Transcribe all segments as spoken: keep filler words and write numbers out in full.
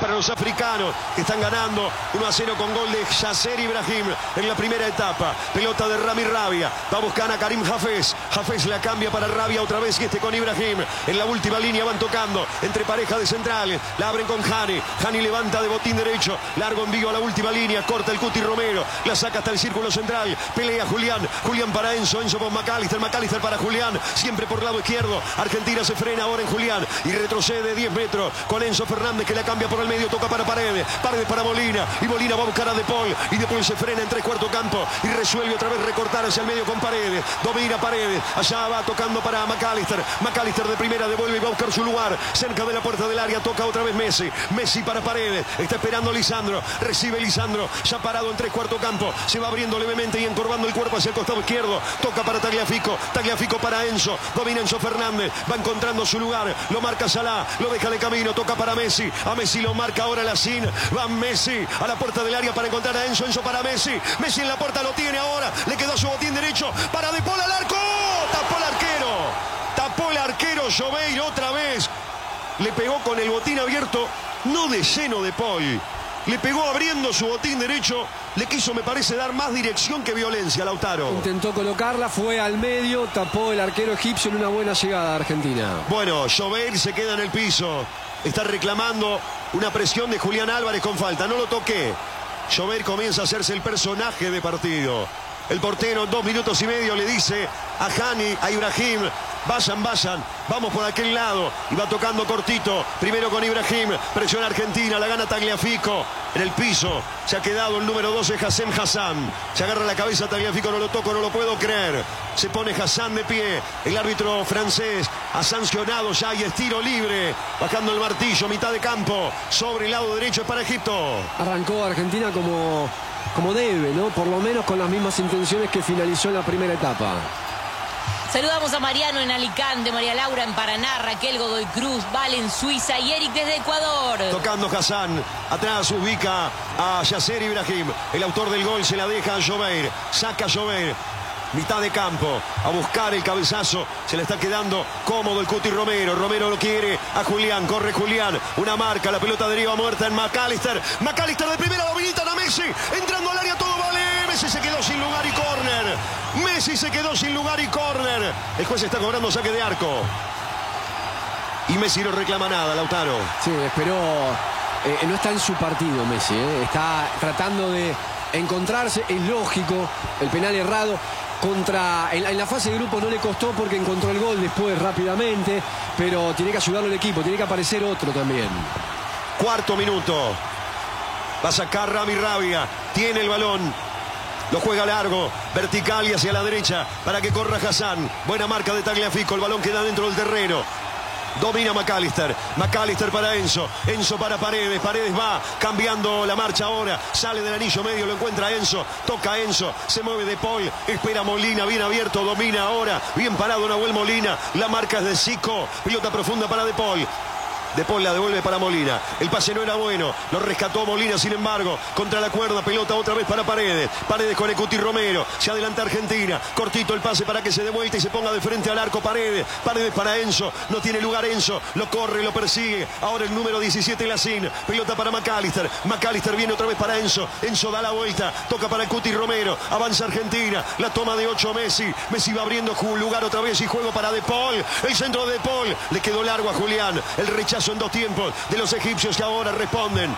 para los africanos que están ganando uno a cero con gol de Yasser Ibrahim en la primera etapa. Pelota de Rami Rabia. Va a buscar a Karim Hafez. Hafez la cambia para Rabia otra vez y este con Ibrahim. En la última línea van tocando entre pareja de centrales. La abren con Hani. Hani levanta de botín derecho. Largo envío a la última línea. Corta el Cuti Romero. La saca hasta el círculo central. Pelea Julián. Julián para Enzo. Enzo por McAllister. McAllister para Julián. Siempre por lado izquierdo. Argentina se frena ahora en Julián. Y retrocede diez metros con Enzo Fernández que la cambia por el medio. Toca para Paredes. Paredes para Molina. Y Molina va a buscar a De Paul. Y De Paul se frena en tres cuartos campo. Y resuelve otra vez recortar hacia el medio con Paredes. Domina Paredes. Allá va tocando para McAllister. McAllister de primera devuelve y va a buscar su lugar. Cerca de la puerta del área. Toca otra vez Messi. Messi para Paredes. Está esperando Lisandro. Recibe Lisandro. Ya parado en tres cuartos campo. Se va abriendo levemente y encorvando el cuerpo hacia el costado izquierdo. Toca para Tagliafico. Tagliafico para Enzo. Domina Enzo Fernández. Va encontrando su lugar. Lo marca Salah. Lo deja de camino. Toca para Messi. A Messi lo marca ahora la Sin. Va Messi a la puerta del área para encontrar a Enzo. Enzo para Messi. Messi en la puerta lo tiene ahora. Le quedó su botín derecho. Para De Paul al arco. Tapó el arquero. Tapó el arquero Joveir otra vez. Le pegó con el botín abierto. No de lleno De Paul. Le pegó abriendo su botín derecho. Le quiso, me parece, dar más dirección que violencia, Lautaro. Intentó colocarla, fue al medio, tapó el arquero egipcio en una buena llegada a Argentina. Bueno, Joveir se queda en el piso. Está reclamando una presión de Julián Álvarez con falta. No lo toqué. Joveir comienza a hacerse el personaje de partido. El portero en dos minutos y medio le dice a Hani, a Ibrahim, vayan, vayan, vamos por aquel lado. Y va tocando cortito, primero con Ibrahim, presiona Argentina, la gana Tagliafico. En el piso se ha quedado el número doce, Hassem Hassan. Se agarra la cabeza Tagliafico, no lo toco, no lo puedo creer. Se pone Hassan de pie, el árbitro francés ha sancionado ya y es tiro libre. Bajando el martillo, mitad de campo, sobre el lado derecho es para Egipto. Arrancó Argentina como... como debe, ¿no? Por lo menos con las mismas intenciones que finalizó en la primera etapa. Saludamos a Mariano en Alicante, María Laura en Paraná, Raquel Godoy Cruz, Val en Suiza y Eric desde Ecuador. Tocando Hassan, atrás ubica a Yasser Ibrahim. El autor del gol se la deja a Joveir. Saca a Joveir. Mitad de campo, a buscar el cabezazo. Se le está quedando cómodo el Cuti Romero. Romero lo quiere a Julián, corre Julián. Una marca, la pelota deriva muerta en McAllister. McAllister de primera, lo habilitan a Messi. Entrando al área, todo vale. Messi se quedó sin lugar y córner. Messi se quedó sin lugar y córner. El juez está cobrando saque de arco. Y Messi no reclama nada, Lautaro. Sí, esperó. Eh, no está en su partido Messi. Eh. Está tratando de encontrarse. Es lógico, el penal errado. Contra, en, en la fase de grupo no le costó porque encontró el gol después rápidamente, pero tiene que ayudarlo el equipo, tiene que aparecer otro también. Cuarto minuto. Va a sacar Rami Rabia, tiene el balón. Lo juega largo, vertical y hacia la derecha para que corra Hassan. Buena marca de Tagliafico, el balón queda dentro del terreno. Domina McAllister. McAllister para Enzo. Enzo para Paredes. Paredes va cambiando la marcha ahora. Sale del anillo medio. Lo encuentra Enzo. Toca Enzo. Se mueve De Paul. Espera Molina. Bien abierto. Domina ahora. Bien parado Nahuel Molina. La marca es de Zico. Pelota profunda para De Paul. De Paul la devuelve para Molina. El pase no era bueno. Lo rescató Molina, sin embargo. Contra la cuerda. Pelota otra vez para Paredes. Paredes con el Cuti Romero. Se adelanta Argentina. Cortito el pase para que se dé vuelta y se ponga de frente al arco Paredes. Paredes para Enzo. No tiene lugar Enzo. Lo corre, lo persigue. Ahora el número diecisiete, Lacín. Pelota para McAllister. McAllister viene otra vez para Enzo. Enzo da la vuelta. Toca para el Cuti Romero. Avanza Argentina. La toma de ocho Messi. Messi va abriendo un lugar otra vez y juego para De Paul. El centro de De Paul. Le quedó largo a Julián. El rechazo en dos tiempos de los egipcios que ahora responden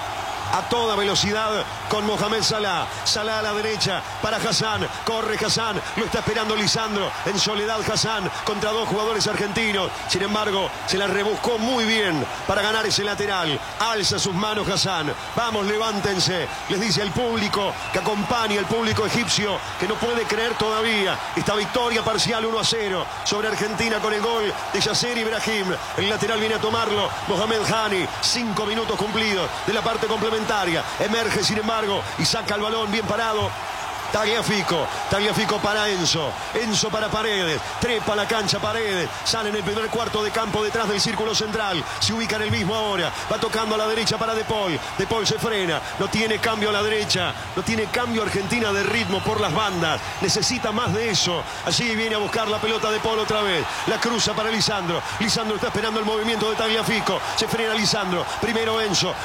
a toda velocidad con Mohamed Salah. Salah a la derecha para Hassan. Corre Hassan. Lo está esperando Lisandro. En soledad Hassan contra dos jugadores argentinos. Sin embargo, se la rebuscó muy bien para ganar ese lateral. Alza sus manos Hassan. Vamos, levántense. Les dice al público que acompaña, al público egipcio, que no puede creer todavía esta victoria parcial uno a cero sobre Argentina con el gol de Yasser Ibrahim. El lateral viene a tomarlo Mohamed Hani. Cinco minutos cumplidos de la parte complementaria. Emerge, sin embargo, y saca el balón bien parado. Tagliafico, Tagliafico para Enzo, Enzo para Paredes, trepa la cancha Paredes, sale en el primer cuarto de campo detrás del círculo central, se ubica en el mismo ahora, va tocando a la derecha para De Paul, De Paul se frena, no tiene cambio a la derecha, no tiene cambio Argentina de ritmo por las bandas, necesita más de eso, allí viene a buscar la pelota De Paul otra vez, la cruza para Lisandro, Lisandro está esperando el movimiento de Tagliafico, se frena Lisandro, primero Enzo,